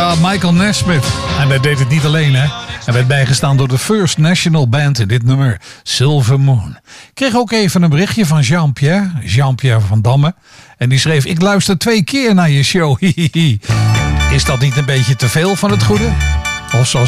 Ja, Michael Nesmith. En hij deed het niet alleen, hè. Hij werd bijgestaan door de First National Band in dit nummer, Silver Moon. Ik kreeg ook even een berichtje van Jean-Pierre van Damme. En die schreef, ik luister 2 keer naar je show. Is dat niet een beetje te veel van het goede? Of zoals